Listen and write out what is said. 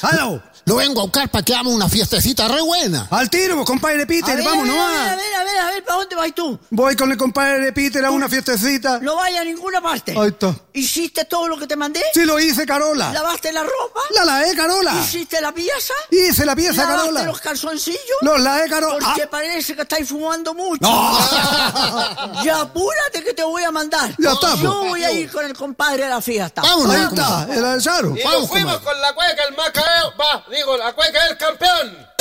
¡Aló! Lo vengo a buscar para que hagamos una fiestecita re buena. Al tiro, pues, compadre Peter, vamos nomás. A ver, ¿para dónde vas tú? Voy con el compadre Peter a una fiestecita. No vayas a ninguna parte. Ahí está. ¿Hiciste todo lo que te mandé? Sí, lo hice, Carola. ¿Lavaste la ropa? La lavé, Carola. ¿Hiciste la pieza? Hice la pieza, ¿Lavaste Carola. los calzoncillos? Los lavé, Carola. Porque parece que estáis fumando mucho. No. Ya apúrate que te voy a mandar. Ya está, Yo pues. voy a ir con el compadre a la fiesta. Vámonos. Ahí está, el Alzaro. Y nos fuimos con la cueca, el Macabeo. La cueca del campeón.